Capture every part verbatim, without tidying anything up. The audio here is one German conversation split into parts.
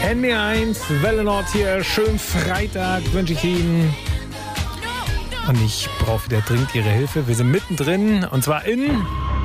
N D eins, Welle Nord hier. Schönen Freitag wünsche ich Ihnen. Und ich brauche wieder dringend Ihre Hilfe. Wir sind mittendrin und zwar in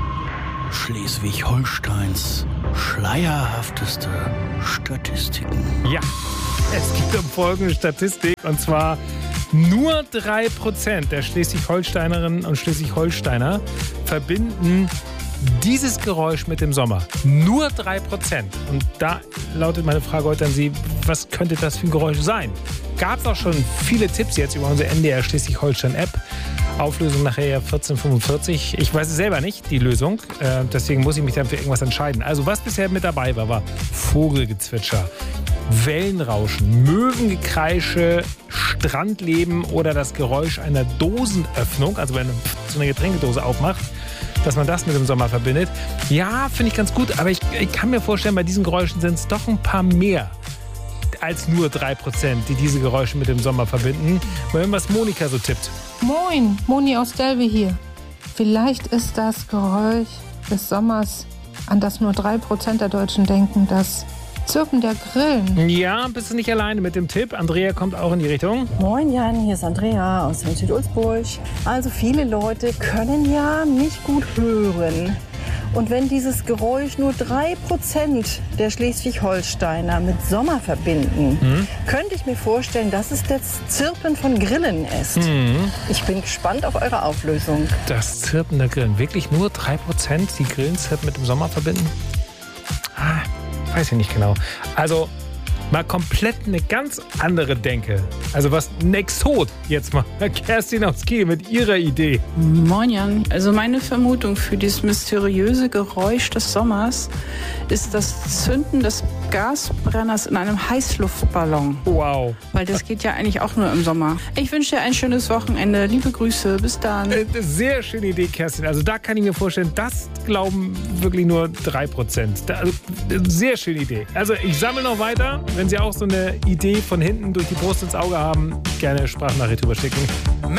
Schleswig-Holsteins schleierhafteste Statistiken. Ja, es geht um folgende Statistik und zwar nur drei Prozent der Schleswig-Holsteinerinnen und Schleswig-Holsteiner verbinden dieses Geräusch mit dem Sommer. Nur drei Prozent. Und da lautet meine Frage heute an Sie, was könnte das für ein Geräusch sein? Gab es auch schon viele Tipps jetzt über unsere N D R Schleswig-Holstein-App. Auflösung nachher vierzehn fünfundvierzig. Ich weiß es selber nicht, die Lösung. Äh, deswegen muss ich mich dann für irgendwas entscheiden. Also was bisher mit dabei war, war Vogelgezwitscher, Wellenrauschen, Möwengekreische, Strandleben oder das Geräusch einer Dosenöffnung, also wenn man so eine Getränkedose aufmacht, dass man das mit dem Sommer verbindet. Ja, finde ich ganz gut, aber ich, ich kann mir vorstellen, bei diesen Geräuschen sind es doch ein paar mehr als nur drei Prozent, die diese Geräusche mit dem Sommer verbinden. Mal hören, was Monika so tippt. Moin, Moni aus Delve hier. Vielleicht ist das Geräusch des Sommers, an das nur drei Prozent der Deutschen denken, das Zirpen der Grillen. Ja, bist du nicht alleine mit dem Tipp. Andrea kommt auch in die Richtung. Moin Jan, hier ist Andrea aus Südulzburg. Also viele Leute können ja nicht gut hören. Und wenn dieses Geräusch nur drei Prozent der Schleswig-Holsteiner mit Sommer verbinden, mhm. könnte ich mir vorstellen, dass es das Zirpen von Grillen ist. Mhm. Ich bin gespannt auf eure Auflösung. Das Zirpen der Grillen. Wirklich nur drei Prozent, die Grillenzirpen mit dem Sommer verbinden? Ah, weiß ich nicht genau. Also mal komplett eine ganz andere Denke. Also was ein Exot jetzt mal. Kerstin aus Kiel mit ihrer Idee. Moin Jan. Also meine Vermutung für dieses mysteriöse Geräusch des Sommers ist das Zünden des Gasbrenners in einem Heißluftballon. Wow. Weil das geht ja eigentlich auch nur im Sommer. Ich wünsche dir ein schönes Wochenende. Liebe Grüße. Bis dann. Äh, sehr schöne Idee, Kerstin. Also da kann ich mir vorstellen, das glauben wirklich nur drei Prozent. Da, also, sehr schöne Idee. Also ich sammle noch weiter. Wenn Sie auch so eine Idee von hinten durch die Brust ins Auge haben, gerne Sprachnachricht rüber schicken.